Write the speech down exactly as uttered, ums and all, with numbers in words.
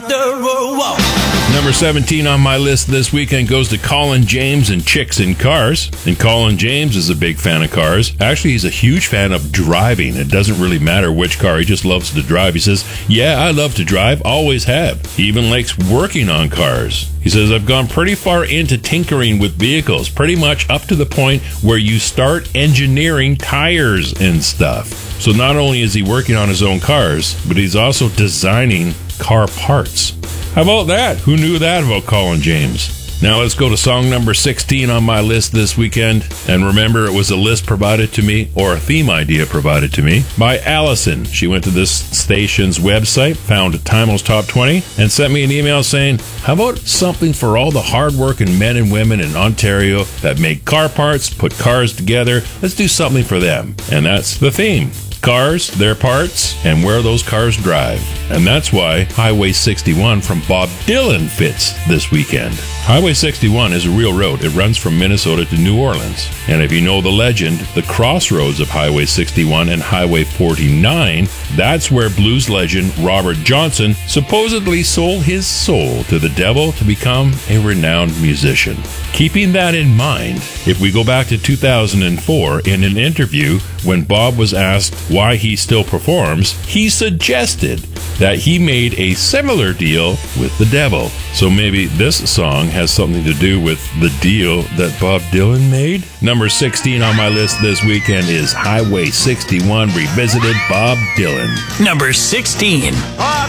Number seventeen on my list this weekend goes to Colin James and Chicks in Cars. And Colin James is a big fan of cars. Actually, he's a huge fan of driving. It doesn't really matter which car. He just loves to drive. He says, yeah, I love to drive. Always have. He even likes working on cars. He says, I've gone pretty far into tinkering with vehicles, pretty much up to the point where you start engineering tires and stuff. So not only is he working on his own cars, but he's also designing car parts. How about that? Who knew that about Colin James? Now let's go to song number sixteen on my list this weekend. And remember, it was a list provided to me, or a theme idea provided to me, by Allison. She went to this station's website, found Timeless Top twenty, and sent me an email saying, how about something for all the hardworking men and women in Ontario that make car parts, put cars together? Let's do something for them. And that's the theme. Cars, their parts, and where those cars drive. And that's why Highway sixty-one from Bob Dylan fits this weekend. Highway sixty-one is a real road. It runs from Minnesota to New Orleans. And if you know the legend, the crossroads of Highway sixty-one and Highway forty-nine, that's where blues legend Robert Johnson supposedly sold his soul to the devil to become a renowned musician. Keeping that in mind, if we go back to two thousand four, in an interview, when Bob was asked why he still performs, he suggested that he made a similar deal with the devil. So maybe this song has something to do with the deal that Bob Dylan made? Number sixteen on my list this weekend is Highway sixty-one Revisited, Bob Dylan. Number sixteen. Bob